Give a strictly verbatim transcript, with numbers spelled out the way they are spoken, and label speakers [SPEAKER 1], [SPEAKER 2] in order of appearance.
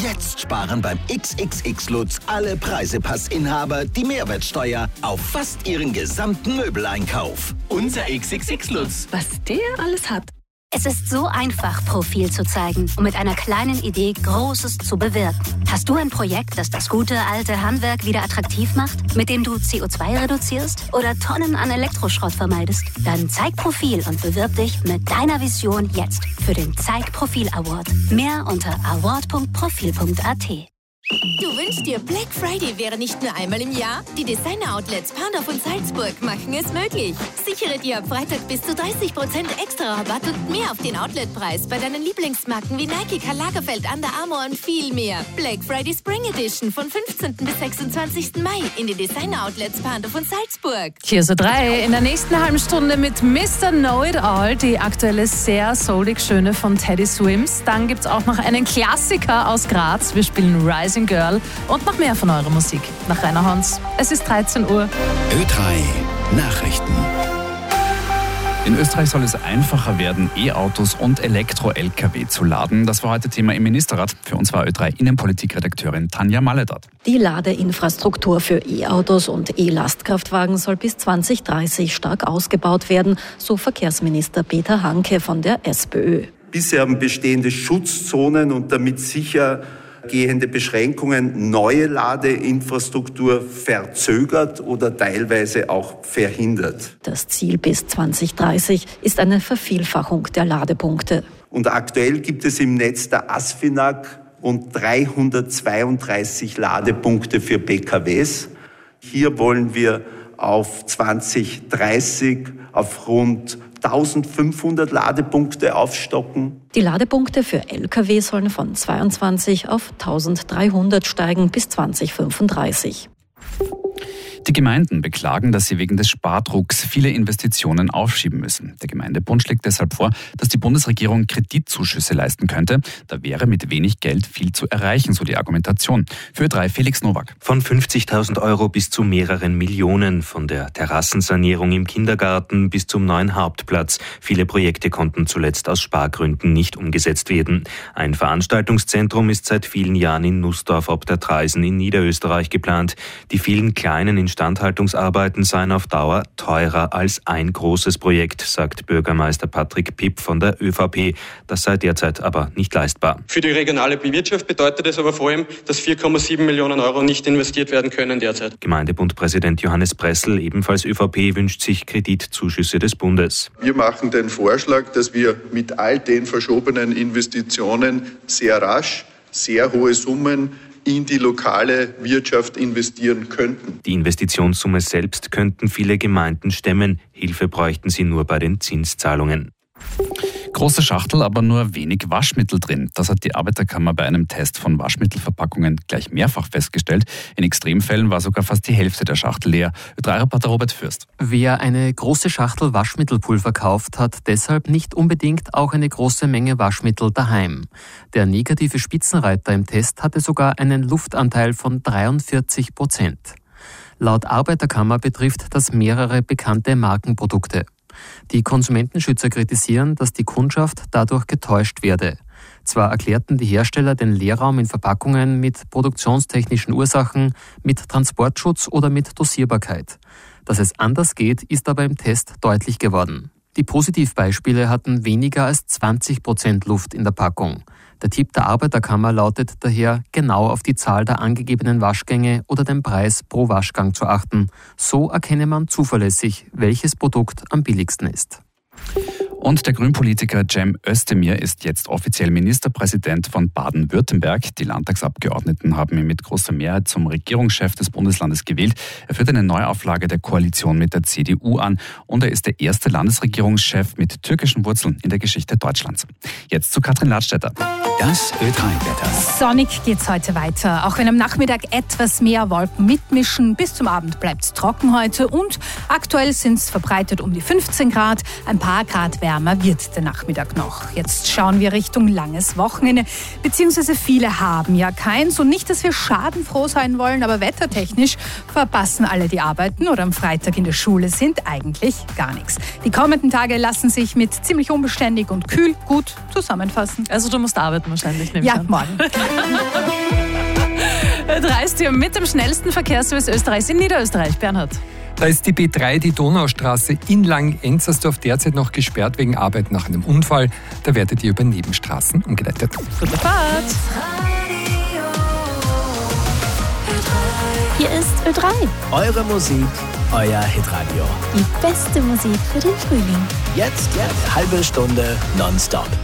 [SPEAKER 1] Jetzt sparen beim X X X Lutz alle Preisepassinhaber die Mehrwertsteuer auf fast ihren gesamten Möbeleinkauf.
[SPEAKER 2] Unser X X X Lutz.
[SPEAKER 3] Was der alles hat.
[SPEAKER 4] Es ist so einfach, Profil zu zeigen und mit einer kleinen Idee Großes zu bewirken. Hast du ein Projekt, das das gute alte Handwerk wieder attraktiv macht, mit dem du C O zwei reduzierst oder Tonnen an Elektroschrott vermeidest? Dann zeig Profil und bewirb dich mit deiner Vision jetzt für den Zeig Profil Award. Mehr unter award punkt profil punkt a t.
[SPEAKER 5] Du wünschst dir, Black Friday wäre nicht nur einmal im Jahr? Die Designer-Outlets Pandorf und Salzburg machen es möglich. Sichere dir ab Freitag bis zu dreißig Prozent extra Rabatt und mehr auf den Outletpreis bei deinen Lieblingsmarken wie Nike, Karl Lagerfeld, Under Armour und viel mehr. Black Friday Spring Edition von fünfzehnten bis sechsundzwanzigsten Mai in den Designer-Outlets Pandorf und Salzburg.
[SPEAKER 3] Hier so drei in der nächsten halben Stunde mit Mister Know It All, die aktuelle sehr soulig schöne von Teddy Swims. Dann gibt's auch noch einen Klassiker aus Graz. Wir spielen Rising Girl und noch mehr von eurer Musik. Nach Rainer Hans. Es ist dreizehn Uhr.
[SPEAKER 1] Ö drei Nachrichten.
[SPEAKER 6] In Österreich soll es einfacher werden, E-Autos und Elektro-L K W zu laden. Das war heute Thema im Ministerrat. Für uns war Ö drei Innenpolitikredakteurin Tanja Maledat.
[SPEAKER 7] Die Ladeinfrastruktur für E-Autos und E-Lastkraftwagen soll bis zwanzig dreißig stark ausgebaut werden, so Verkehrsminister Peter Hanke von der SPÖ.
[SPEAKER 8] Bisher haben bestehende Schutzzonen und damit sicher gehende Beschränkungen neue Ladeinfrastruktur verzögert oder teilweise auch verhindert.
[SPEAKER 7] Das Ziel bis zwanzig dreißig ist eine Vervielfachung der Ladepunkte.
[SPEAKER 8] Und aktuell gibt es im Netz der ASFINAG rund dreihundertzweiunddreißig Ladepunkte für P K Ws. Hier wollen wir auf zwanzig dreißig auf rund eintausendfünfhundert Ladepunkte aufstocken.
[SPEAKER 7] Die Ladepunkte für L K W sollen von zweiundzwanzig auf eintausenddreihundert steigen bis zwanzig fünfunddreißig.
[SPEAKER 6] Die Gemeinden beklagen, dass sie wegen des Spardrucks viele Investitionen aufschieben müssen. Der Gemeindebund schlägt deshalb vor, dass die Bundesregierung Kreditzuschüsse leisten könnte. Da wäre mit wenig Geld viel zu erreichen, so die Argumentation. Für Ö drei Felix Nowak.
[SPEAKER 9] Von fünfzigtausend Euro bis zu mehreren Millionen, von der Terrassensanierung im Kindergarten bis zum neuen Hauptplatz. Viele Projekte konnten zuletzt aus Spargründen nicht umgesetzt werden. Ein Veranstaltungszentrum ist seit vielen Jahren in Nussdorf ob der Traisen in Niederösterreich geplant. Die vielen kleinen Instandhaltungsarbeiten seien auf Dauer teurer als ein großes Projekt, sagt Bürgermeister Patrick Pipp von der ÖVP. Das sei derzeit aber nicht leistbar.
[SPEAKER 10] Für die regionale Wirtschaft bedeutet es aber vor allem, dass vier Komma sieben Millionen Euro nicht investiert werden können derzeit.
[SPEAKER 9] Gemeindebundpräsident Johannes Pressel, ebenfalls ÖVP, wünscht sich Kreditzuschüsse des Bundes.
[SPEAKER 11] Wir machen den Vorschlag, dass wir mit all den verschobenen Investitionen sehr rasch, sehr hohe Summen in die lokale Wirtschaft investieren könnten.
[SPEAKER 9] Die Investitionssumme selbst könnten viele Gemeinden stemmen. Hilfe bräuchten sie nur bei den Zinszahlungen.
[SPEAKER 6] Große Schachtel, aber nur wenig Waschmittel drin. Das hat die Arbeiterkammer bei einem Test von Waschmittelverpackungen gleich mehrfach festgestellt. In Extremfällen war sogar fast die Hälfte der Schachtel leer. Ö drei Reporter Robert Fürst.
[SPEAKER 12] Wer eine große Schachtel Waschmittelpulver kauft, hat deshalb nicht unbedingt auch eine große Menge Waschmittel daheim. Der negative Spitzenreiter im Test hatte sogar einen Luftanteil von dreiundvierzig Prozent. Laut Arbeiterkammer betrifft das mehrere bekannte Markenprodukte. Die Konsumentenschützer kritisieren, dass die Kundschaft dadurch getäuscht werde. Zwar erklärten die Hersteller den Leerraum in Verpackungen mit produktionstechnischen Ursachen, mit Transportschutz oder mit Dosierbarkeit. Dass es anders geht, ist aber im Test deutlich geworden. Die Positivbeispiele hatten weniger als zwanzig Prozent Luft in der Packung. Der Tipp der Arbeiterkammer lautet daher, genau auf die Zahl der angegebenen Waschgänge oder den Preis pro Waschgang zu achten. So erkenne man zuverlässig, welches Produkt am billigsten ist.
[SPEAKER 6] Und der Grünpolitiker Cem Özdemir ist jetzt offiziell Ministerpräsident von Baden-Württemberg. Die Landtagsabgeordneten haben ihn mit großer Mehrheit zum Regierungschef des Bundeslandes gewählt. Er führt eine Neuauflage der Koalition mit der C D U an und er ist der erste Landesregierungschef mit türkischen Wurzeln in der Geschichte Deutschlands. Jetzt zu Katrin Ladstätter.
[SPEAKER 1] Das Ö drei Wetter.
[SPEAKER 13] Sonnig geht's heute weiter. Auch wenn am Nachmittag etwas mehr Wolken mitmischen. Bis zum Abend bleibt's trocken heute und aktuell sind's verbreitet um die fünfzehn Grad. Ein paar Grad wärmer wärmer wird der Nachmittag noch. Jetzt schauen wir Richtung langes Wochenende, beziehungsweise viele haben ja keins. Und nicht, dass wir schadenfroh sein wollen, aber wettertechnisch verpassen alle, die arbeiten oder am Freitag in der Schule sind, eigentlich gar nichts. Die kommenden Tage lassen sich mit ziemlich unbeständig und kühl gut zusammenfassen.
[SPEAKER 3] Also du musst arbeiten wahrscheinlich, nehme
[SPEAKER 13] Ja,
[SPEAKER 3] ich an.
[SPEAKER 13] morgen.
[SPEAKER 3] Reist ihr mit dem schnellsten Verkehrsservice Österreichs in Niederösterreich, Bernhard?
[SPEAKER 14] Da ist die B drei, die Donaustraße in Langenenzersdorf, derzeit noch gesperrt wegen Arbeit nach einem Unfall. Da werdet ihr über Nebenstraßen umgeleitet.
[SPEAKER 3] Gute Fahrt!
[SPEAKER 15] Hier ist Ö drei.
[SPEAKER 2] Eure Musik, euer Hitradio.
[SPEAKER 15] Die beste Musik für den Frühling.
[SPEAKER 2] Jetzt eine halbe Stunde nonstop.